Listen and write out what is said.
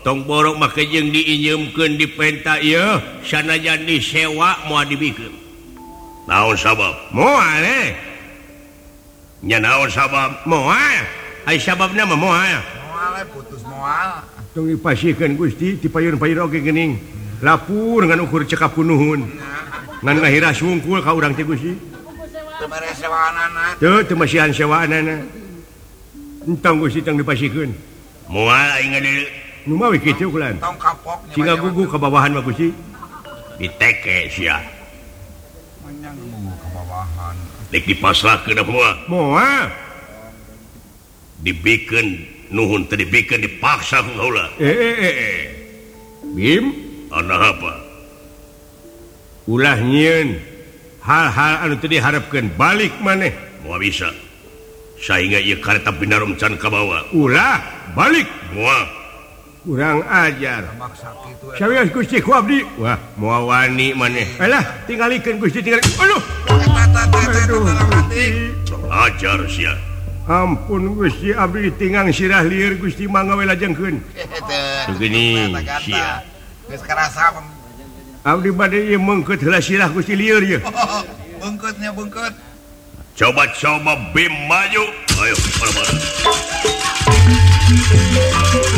tong borok make jeung diinjeumkeun di penta ieu sanajan disewa moal dibikeun naon sabab moal nya naon sabab moal ai sababna mah moal putus moal tong dipasiekeun Gusti ti payun-payun oge geuning lapur ngan ukur cekap kunuhun ngan ngahira sungkul ka urang teh Gusti teu mere sewaanana teu masihan sewaanana entong Gusti tong dipasiekeun moal aing ngadeu nu mawi kitu kulan tong kapok singa gugu ka bawahan mah Gusti diteke sia menyang gugu ka bawahan dek dipasrahkeun moal dibikeun nuhun teu dibikeun dipaksa ku kaula Bim ana apa ulah nyieun hal-hal anu teu diharapkeun balik maneh moal bisa saingga ieu kareta binarom can ka bawah ulah balik moal kurang ajar maksa kitu sawias Gusti ku abdi wah moal wani maneh alah tingalikeun Gusti tinggal aduh ajar sia ampun Gusti abdi tinggang sirah lieur Gusti mangga we lajengkeun begini sia geus karasa abdi bade ieu meungkeut heula sirah Gusti lieur ieu beungkeutnya beungkeut coba Bim maju ayo bareng-bareng